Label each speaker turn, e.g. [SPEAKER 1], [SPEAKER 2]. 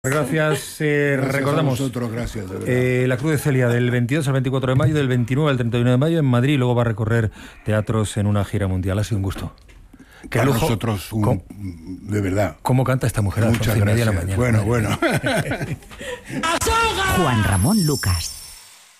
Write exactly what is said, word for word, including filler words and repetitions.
[SPEAKER 1] Gracias, eh,
[SPEAKER 2] gracias
[SPEAKER 1] recordamos
[SPEAKER 2] a vosotros, gracias, de verdad.
[SPEAKER 1] eh, la Cruz de Celia del veintidós al veinticuatro de mayo, del veintinueve al treinta y uno de mayo en Madrid, y luego va a recorrer teatros en una gira mundial. Ha sido un gusto.
[SPEAKER 2] Qué Para lujo, nosotros, un,
[SPEAKER 1] ¿cómo,
[SPEAKER 2] de verdad.
[SPEAKER 1] ¿Cómo canta esta mujer a las once y media de la mañana?
[SPEAKER 2] Bueno, bueno.
[SPEAKER 3] Juan Ramón Lucas.